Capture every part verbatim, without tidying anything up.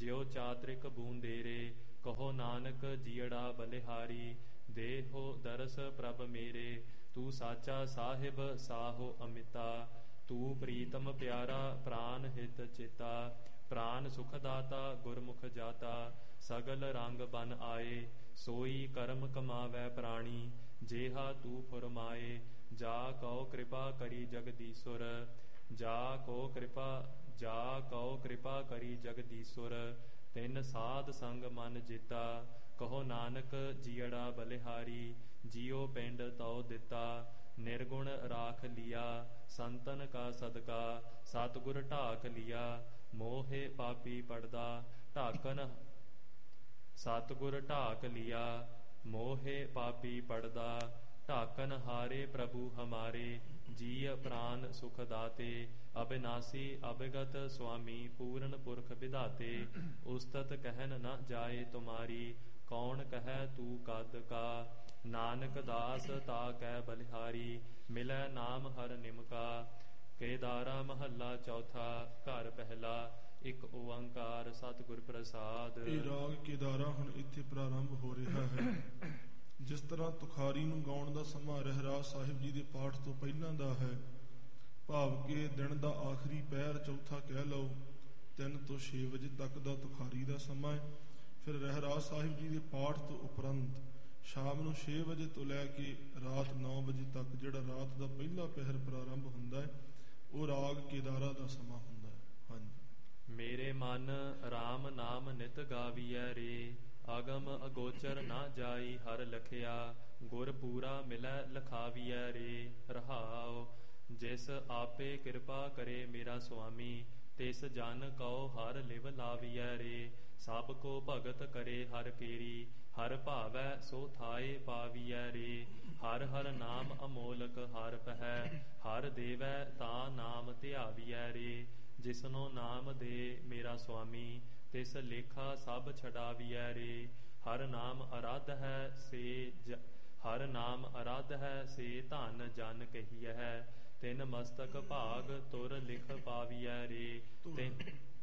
ਜਿਉ ਚਾਤ੍ਰਿਕ ਬੂੰਦੇਰੇ। ਕਹੋ ਨਾਨਕ ਜੀਅੜਾ ਬਲਿਹਾਰੀ, ਦੇਹੋ ਦਰਸ ਪ੍ਰਭ ਮੇਰੇ। ਤੂੰ ਸਾਚਾ ਸਾਹਿਬ ਸਾਹੋ ਅਮਿਤਾ, ਤੂੰ ਪ੍ਰੀਤਮ ਪਿਆਰਾ ਪ੍ਰਾਨ ਹਿਤ ਚਿਤਾ। ਪ੍ਰਾਨ ਸੁਖ ਦਾਤਾ ਗੁਰਮੁਖ ਜਾਤਾ, ਸਗਲ ਰੰਗ ਬਨ ਆਏ। ਸੋਈ ਕਰਮ ਕਮਾਵੈ ਪ੍ਰਾਣੀ, ਜੇਹਾ ਤੂੰ ਫੁਰਮਾਏ। ਜਾ ਕਉ ਕਿਰਪਾ ਕਰੀ ਜਗਦੀਸੁਰ, ਜਾ ਕਉ ਕਿਰਪਾ ਜਾ ਕਉ ਕਿਰਪਾ ਕਰੀ ਜਗਦੀਸੁਰ। ਤਿਨ ਸਾਧ ਸੰਗ ਮਨ ਜੀਤਾ, ਕਹੋ ਨਾਨਕ ਜੀਅੜਾ ਬਲਿਹਾਰੀ। ਜਿਉ ਪਿੰਡ ਤਉ ਦਿੱਤਾ, ਨਿਰਗੁਣ ਰਾਖ ਲਿਆ। ਸੰਤਨ ਕਾ ਸਦਕਾ ਸਤਿਗੁਰ ਢਾਕ ਲਿਆ। ਮੋਹੇ ਪਾਪੀ ਪੜਦਾ ਢਾਕਨ ਸਤਿਗੁਰ ਢਾਕ ਲਿਆ। ਮੋਹੇ ਪਾਪੀ ਪੜਦਾ ਢਾਕਨ ਹਾਰੇ ਪ੍ਰਭੂ ਹਮਾਰੇ। ਜੀਅ ਪ੍ਰਾਨ ਸੁਖ ਦਾਤੇ, ਅਬਿਨਾਸੀ ਅਭਿਗਤ ਸੁਆਮੀ। ਪੂਰਨ ਪੁਰਖ ਵਿਧਾਤੇ, ਉਸਤਤ ਕਹਿਨ ਨ ਜਾਏ ਤੁਮਾਰੀ। ਕੌਣ ਕਹੈ ਤੂੰ ਕਦ ਕਾ, ਨਾਨਕ ਦਾਸ ਤਾ ਕੈ ਬਲਿਹਾਰੀ। ਮਿਲੈ ਨਾਮ ਹਰ ਨਿਮਕਾ। ਕੇਦਾਰਾ ਮਹੱਲਾ ਚੌਥਾ। ਘਰ ਪਹਿਲਾ। ਇੱਕ ਓੰਕਾਰ ਸਤਿਗੁਰ ਪ੍ਰਸਾਦ। ਇਹ ਰਾਗ ਕੇਦਾਰਾ ਹੁਣ ਇੱਥੇ ਪ੍ਰਾਰੰਭ ਹੋ ਰਿਹਾ ਹੈ। ਜਿਸ ਤਰ੍ਹਾਂ ਤੁਖਾਰੀ ਨੂੰ ਗਾਉਣ ਦਾ ਸਮਾਂ ਰਹਿਰਾਸ ਸਾਹਿਬ ਜੀ ਦੇ ਪਾਠ ਤੋਂ ਪਹਿਲਾਂ ਦਾ ਹੈ, ਭਾਵ ਕਿ ਦਿਨ ਦਾ ਆਖਰੀ ਪਹਿਰ ਚੌਥਾ ਕਹਿ ਲਓ, ਤਿੰਨ ਤੋਂ ਛੇ ਵਜੇ ਤੱਕ ਦਾ ਤੁਖਾਰੀ ਦਾ ਸਮਾਂ ਹੈ। ਫਿਰ ਰਹਿਰਾਸ ਸਾਹਿਬ ਜੀ ਦੇ ਪਾਠ ਤੋਂ ਉਪਰੰਤ ਸ਼ਾਮ ਨੂੰ ਛੇ ਵਜੇ ਤੋਂ ਲੈ ਕੇ ਰਾਤ ਨੌ ਵਜੇ ਤੱਕ ਜਿਹੜਾ ਰਾਤ ਦਾ ਪਹਿਲਾ ਪਹਿਰ ਪ੍ਰਾਰੰਭ ਹੁੰਦਾ ਹੈ, ਉਹ ਰਾਗ ਕੇਦਾਰਾ ਦਾ ਸਮਾਂ ਹੁੰਦਾ ਹੈ। ਹਾਂਜੀ। ਮੇਰੇ ਮਨ RAM ਨਾਮ ਨਿਤ ਗਾਵੀਐ ਰੇ। ਅਗਮ ਅਗੋਚਰ ਨਾ ਜਾਈ ਹਰ ਲਖਿਆ। ਗੁਰ ਪੂਰਾ ਮਿਲੈ ਲਖਾਵੀਐ ਰੇ। ਰਹਾਉ ਜਿਸ ਆਪੇ ਕਿਰਪਾ ਕਰੇ ਮੇਰਾ ਸੁਆਮੀ, ਤਿਸ ਜਨ ਕਉ ਹਰ ਲਿਵ ਲਾਵੀਐ ਰੇ। ਸਭ ਕੋ ਭਗਤ ਕਰੇ ਹਰ ਕੇਰੀ, ਹਰ ਭਾਵੈ ਸੋ ਥਾਏ ਪਾਵੀਐ ਰੇ। ਹਰ ਹਰ ਨਾਮ ਅਮੋਲਕ ਹਰ ਪਹਿ, ਹਰ ਦੇਵੈ ਤਾ ਨਾਮ ਧਿਆਵੀਐ ਰੇ। ਜਿਸਨੋ ਨਾਮ ਦੇ ਮੇਰਾ ਸੁਆਮੀ, ਤਿਸ ਲੇਖਾ ਸਭ ਛਡਾਵੀਐ ਰੇ। ਹਰ ਨਾਮ ਅਰਾਧ ਹੈ ਸੇ ਜ ਹਰ ਨਾਮ ਅਰਾਧ ਹੈ ਸੇ ਧਨ ਜਨ ਕਹੀਐ। ਤਿਨ ਮਸਤਕ ਭਾਗ ਤੁਰ ਲਿਖ ਪਾਵੀਐ ਰੇ। ਤਿਨ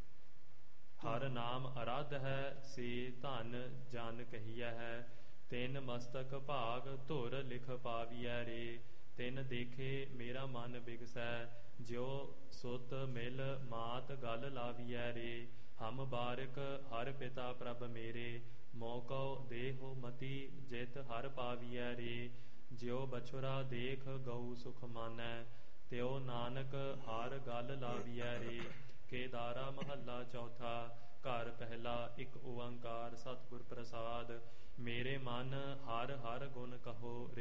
ਹਰ ਨਾਮ ਅਰਾਧ ਹੈ ਸੇ ਧਨ ਜਨ ਕਹੀਐ। ਤਿਨ ਮਸਤਕ ਭਾਗ ਧੁਰ ਲਿਖ ਪਾਵੀਐ ਰੇ। ਤਿਨ ਦੇਖੇ ਮੇਰਾ ਮਨ ਬਿਗਸੈ, ਜਿਉ ਸੁਤ ਮਿਲ ਮਾਤ ਗਲ ਲਾਵੀਐ ਰੇ। ਹਮ ਬਾਰਿਕ ਹਰ ਪਿਤਾ ਪ੍ਰਭ ਮੇਰੇ, ਮੋਕਉ ਦੇਹੁ ਮਤੀ ਜਿਤ ਹਰ ਪਾਵੀਐ ਰੇ। ਜਿਉ ਬਛੁਰਾ ਦੇਖ ਗਊ ਸੁਖ ਮਾਨੈ, ਤਿਉ ਨਾਨਕ ਹਰ ਗਲ ਲਾਵੀਐ ਰੇ। ਕੇਦਾਰਾ ਮਹੱਲਾ ਚੌਥਾ। ਘਰ ਪਹਿਲਾ। ਇੱਕ ਓੰਕਾਰ ਸਤਿਗੁਰ ਪ੍ਰਸਾਦ। ਮੇਰੇ ਮਨ ਹਰ ਹਰ ਗੁਣ ਕਹੋ